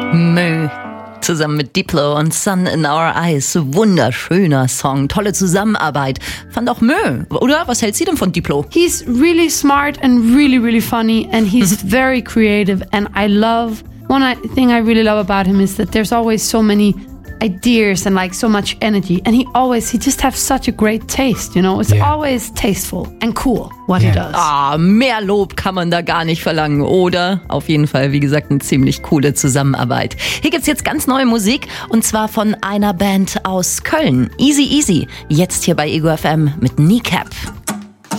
Mö. Zusammen mit Diplo und Sun in Our Eyes. Wunderschöner Song, tolle Zusammenarbeit. Fand auch Mö, oder? Was hält sie denn von Diplo? He's really smart and really, really funny, and he's very creative, and I love... One thing I really love about him is that there's always so many ideas and like so much energy, and he just has such a great taste, you know? It's always tasteful and cool what he does. Mehr Lob kann man da gar nicht verlangen, oder? Auf jeden Fall, wie gesagt, eine ziemlich coole Zusammenarbeit. Hier gibt's jetzt ganz neue Musik, und zwar von einer Band aus Köln. Easy Easy, jetzt hier bei Ego FM mit Kneecap.